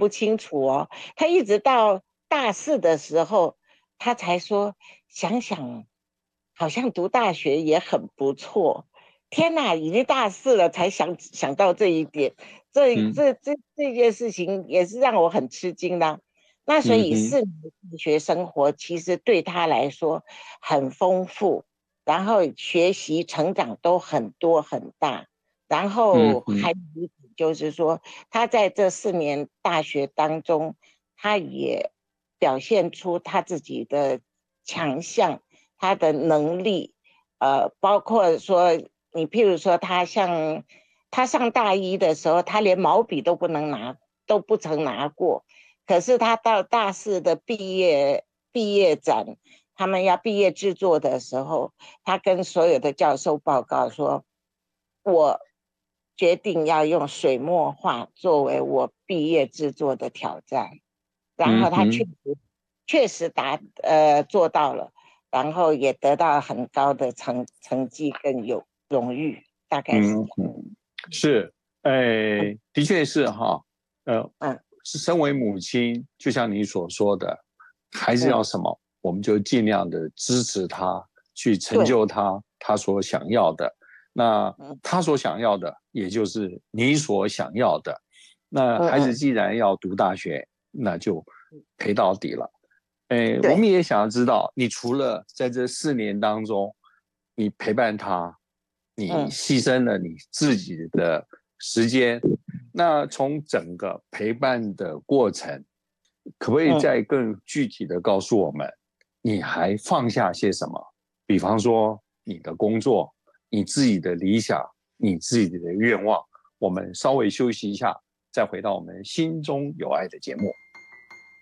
不清楚哦，他一直到大四的时候，他才说想想，好像读大学也很不错。天哪，已经大四了才想到这一点， 嗯这件事情也是让我很吃惊的。那所以嗯哼 4年大学生活其实对他来说很丰富，然后学习成长都很多很大，然后还嗯哼有一点就是说，他在这4年大学当中，他也表现出他自己的强项，他的能力，包括说，你譬如说，他上大一的时候，他连毛笔都不能拿，都不曾拿过。可是他到大四的毕业展，他们要毕业制作的时候，他跟所有的教授报告说，我决定要用水墨画作为我毕业制作的挑战。然后他确嗯哼实确实做到了，然后也得到很高的成绩跟有荣誉，大概是这样。 嗯哼，是，的确是哈，呃， 嗯是身为母亲，就像你所说的，孩子嗯， 要什么，我们就尽量的支持他，去成对， 就他所想要的。那嗯他所想要的，也就是你所想要的。那孩子嗯嗯， 既然要读大学，那就陪到底了。我们对， 也想要知道，你除了在这4年当中，你陪伴他，你嗯牺牲了你自己的时间，那从整个陪伴的过程，可不可以嗯。 再更具体的告诉我们，你还放下些什么？比方说你的工作、你自己的理想、你自己的愿望。我们稍微休息一下，再回到我们心中有爱的节目。